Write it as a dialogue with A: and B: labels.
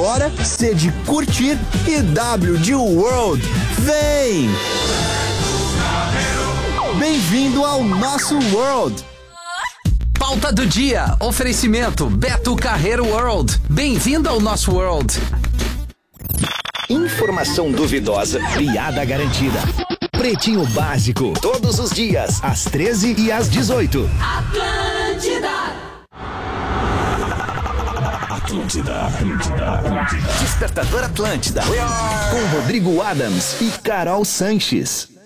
A: embora, C de curtir e W de World. Vem! Bem-vindo ao nosso World!
B: Pauta do dia, oferecimento Beto Carreiro World. Bem-vindo ao nosso World.
C: Informação duvidosa, piada garantida. Pretinho Básico, todos os dias, às 13 e às 18. Atlântida. Despertador Atlântida. Com Rodrigo Adams e Carol Sanches.